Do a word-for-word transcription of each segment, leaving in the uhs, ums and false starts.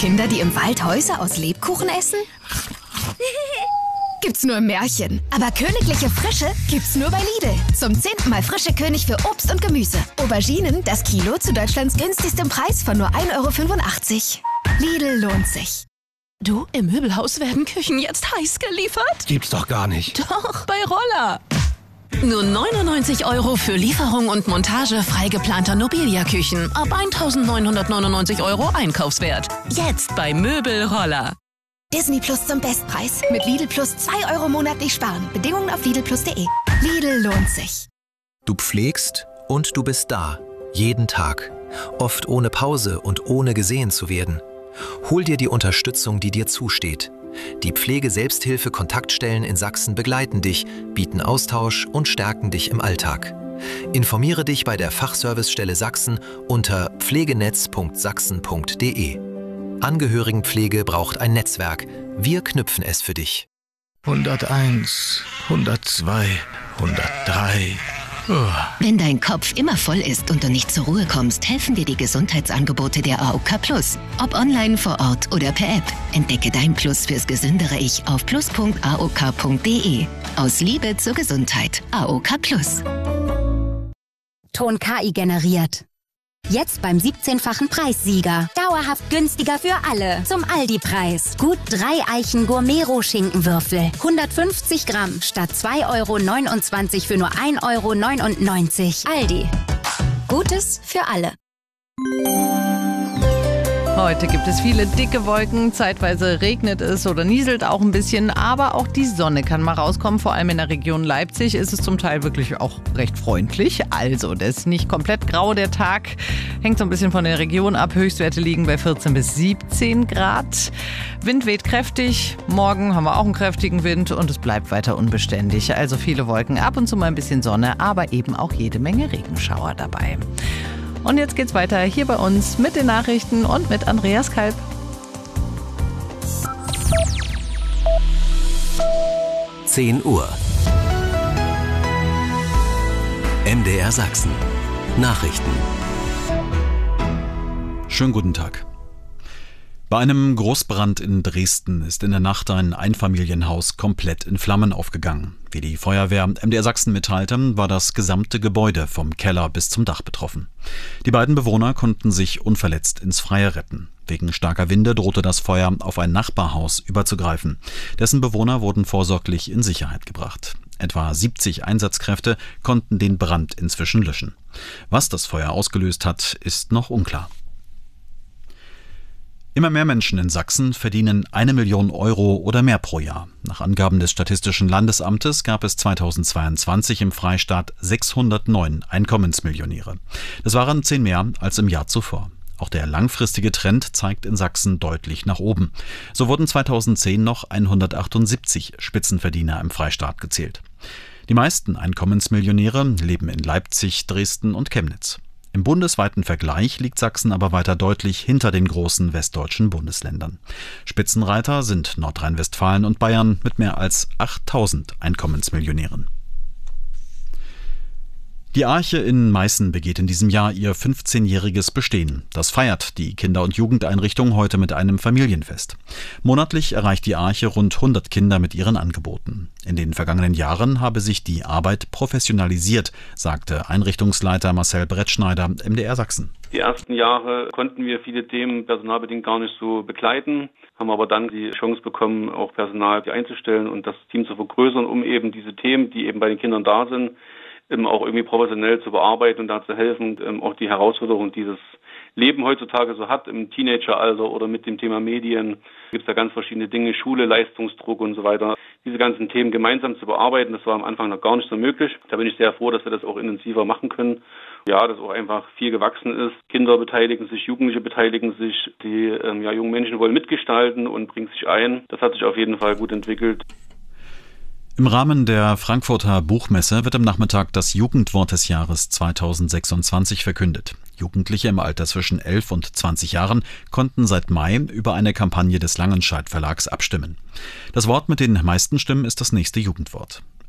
Kinder, die im Wald Häuser aus Lebkuchen essen? Gibt's nur im Märchen. Aber königliche Frische gibt's nur bei Lidl. Zum zehnten Mal frische König für Obst und Gemüse. Auberginen, das Kilo zu Deutschlands günstigstem Preis von nur ein Euro fünfundachtzig. Lidl lohnt sich. Du, im Möbelhaus werden Küchen jetzt heiß geliefert? Gibt's doch gar nicht. Doch, bei Roller. Nur neunundneunzig Euro für Lieferung und Montage frei geplanter Nobilia-Küchen. Ab eintausendneunhundertneunundneunzig Euro Einkaufswert. Jetzt bei Möbelroller. Disney Plus zum Bestpreis. Mit Lidl Plus zwei Euro monatlich sparen. Bedingungen auf lidl plus punkt de. Lidl lohnt sich. Du pflegst und du bist da. Jeden Tag. Oft ohne Pause und ohne gesehen zu werden. Hol dir die Unterstützung, die dir zusteht. Die Pflege-Selbsthilfe-Kontaktstellen in Sachsen begleiten dich, bieten Austausch und stärken dich im Alltag. Informiere dich bei der Fachservicestelle Sachsen unter pflegenetz punkt sachsen punkt de. Angehörigenpflege braucht ein Netzwerk. Wir knüpfen es für dich. hunderteins, hundertzwei, hundertdrei. Oh. Wenn dein Kopf immer voll ist und du nicht zur Ruhe kommst, helfen dir die Gesundheitsangebote der A O K Plus. Ob online, vor Ort oder per App. Entdecke dein Plus fürs gesündere Ich auf plus punkt a o k punkt de. Aus Liebe zur Gesundheit. A O K Plus. Ton K I generiert. Jetzt beim siebzehnfachen Preissieger. Dauerhaft günstiger für alle. Zum Aldi-Preis. Gut drei Eichen Gourmet-Roh-Schinkenwürfel. hundertfünfzig Gramm statt zwei Euro neunundzwanzig für nur ein Euro neunundneunzig. Aldi. Gutes für alle. Heute gibt es viele dicke Wolken, zeitweise regnet es oder nieselt auch ein bisschen, aber auch die Sonne kann mal rauskommen. Vor allem in der Region Leipzig ist es zum Teil wirklich auch recht freundlich. Also, das ist nicht komplett grau der Tag, hängt so ein bisschen von der Region ab. Höchstwerte liegen bei vierzehn bis siebzehn Grad. Wind weht kräftig, morgen haben wir auch einen kräftigen Wind und es bleibt weiter unbeständig. Also viele Wolken, ab und zu mal ein bisschen Sonne, aber eben auch jede Menge Regenschauer dabei. Und jetzt geht's weiter hier bei uns mit den Nachrichten und mit Andreas Kalb. zehn Uhr. M D R Sachsen. Nachrichten. Schönen guten Tag. Bei einem Großbrand in Dresden ist in der Nacht ein Einfamilienhaus komplett in Flammen aufgegangen. Wie die Feuerwehr M D R Sachsen mitteilte, war das gesamte Gebäude vom Keller bis zum Dach betroffen. Die beiden Bewohner konnten sich unverletzt ins Freie retten. Wegen starker Winde drohte das Feuer auf ein Nachbarhaus überzugreifen. Dessen Bewohner wurden vorsorglich in Sicherheit gebracht. Etwa siebzig Einsatzkräfte konnten den Brand inzwischen löschen. Was das Feuer ausgelöst hat, ist noch unklar. Immer mehr Menschen in Sachsen verdienen eine Million Euro oder mehr pro Jahr. Nach Angaben des Statistischen Landesamtes gab es zweitausendzweiundzwanzig im Freistaat sechshundertneun Einkommensmillionäre. Das waren zehn mehr als im Jahr zuvor. Auch der langfristige Trend zeigt in Sachsen deutlich nach oben. So wurden zweitausendzehn noch hundertachtundsiebzig Spitzenverdiener im Freistaat gezählt. Die meisten Einkommensmillionäre leben in Leipzig, Dresden und Chemnitz. Im bundesweiten Vergleich liegt Sachsen aber weiter deutlich hinter den großen westdeutschen Bundesländern. Spitzenreiter sind Nordrhein-Westfalen und Bayern mit mehr als achttausend Einkommensmillionären. Die Arche in Meißen begeht in diesem Jahr ihr fünfzehnjähriges Bestehen. Das feiert die Kinder- und Jugendeinrichtung heute mit einem Familienfest. Monatlich erreicht die Arche rund hundert Kinder mit ihren Angeboten. In den vergangenen Jahren habe sich die Arbeit professionalisiert, sagte Einrichtungsleiter Marcel Brettschneider, M D R Sachsen. Die ersten Jahre konnten wir viele Themen personalbedingt gar nicht so begleiten, haben aber dann die Chance bekommen, auch Personal einzustellen und das Team zu vergrößern, um eben diese Themen, die eben bei den Kindern da sind, auch irgendwie professionell zu bearbeiten und da zu helfen, auch die Herausforderungen, die das Leben heutzutage so hat, im Teenageralter oder mit dem Thema Medien, gibt es da ganz verschiedene Dinge, Schule, Leistungsdruck und so weiter. Diese ganzen Themen gemeinsam zu bearbeiten, das war am Anfang noch gar nicht so möglich. Da bin ich sehr froh, dass wir das auch intensiver machen können. Ja, dass auch einfach viel gewachsen ist. Kinder beteiligen sich, Jugendliche beteiligen sich, die ähm, ja, jungen Menschen wollen mitgestalten und bringen sich ein. Das hat sich auf jeden Fall gut entwickelt. Im Rahmen der Frankfurter Buchmesse wird am Nachmittag das Jugendwort des Jahres zweitausendsechsundzwanzig verkündet. Jugendliche im Alter zwischen elf und zwanzig Jahren konnten seit Mai über eine Kampagne des Langenscheidt Verlags abstimmen. Das Wort mit den meisten Stimmen ist das nächste Jugendwort.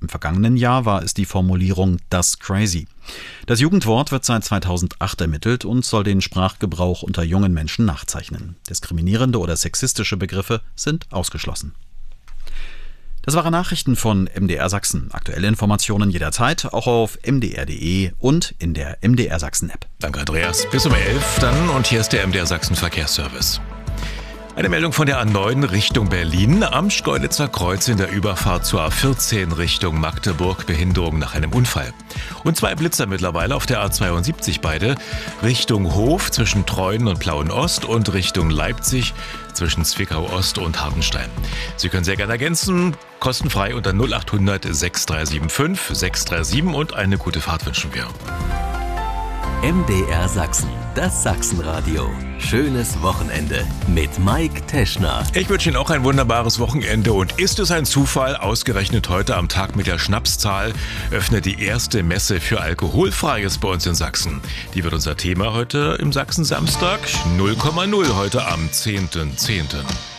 Im vergangenen Jahr war es die Formulierung "das crazy". Das Jugendwort wird seit zweitausendacht ermittelt und soll den Sprachgebrauch unter jungen Menschen nachzeichnen. Diskriminierende oder sexistische Begriffe sind ausgeschlossen. Das waren Nachrichten von M D R Sachsen. Aktuelle Informationen jederzeit, auch auf m d r punkt d e und in der M D R Sachsen App. Danke, Andreas. Bis um elf dann und hier ist der M D R Sachsen Verkehrsservice. Eine Meldung von der A neun Richtung Berlin. Am Schkeuditzer Kreuz in der Überfahrt zur A vierzehn Richtung Magdeburg Behinderung nach einem Unfall. Und zwei Blitzer mittlerweile auf der A zweiundsiebzig beide. Richtung Hof zwischen Treuen und Plauen-Ost und Richtung Leipzig zwischen Zwickau Ost und Hartenstein. Sie können sehr gerne ergänzen, kostenfrei unter null acht hundert sechs drei sieben fünf sechs drei sieben und eine gute Fahrt wünschen wir. M D R Sachsen, das Sachsenradio. Schönes Wochenende mit Mike Teschner. Ich wünsche Ihnen auch ein wunderbares Wochenende. Und ist es ein Zufall, ausgerechnet heute am Tag mit der Schnapszahl öffnet die erste Messe für Alkoholfreies bei uns in Sachsen. Die wird unser Thema heute im Sachsen-Samstag. null Komma null heute am zehnten zehnten